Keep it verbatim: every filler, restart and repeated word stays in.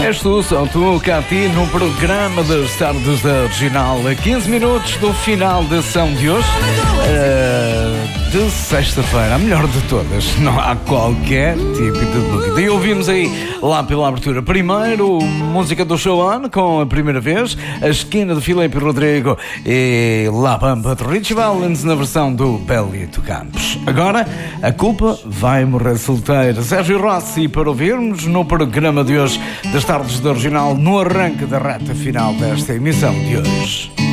És tu, são tu, cá ti, no programa das tardes da Original, a quinze minutos do final da sessão de hoje, uh, de sexta-feira, a melhor de todas, não há qualquer tipo de dúvida. E ouvimos aí, lá pela abertura, primeiro, música do Show On, com a primeira vez, a esquina de Filipe Rodrigo e La Bamba de Richie Valens na versão do Belito Campos. Agora, a culpa vai morrer solteira. Sérgio Rossi para ouvirmos no programa de hoje das tardes da Original, no arranque da reta final desta emissão de hoje.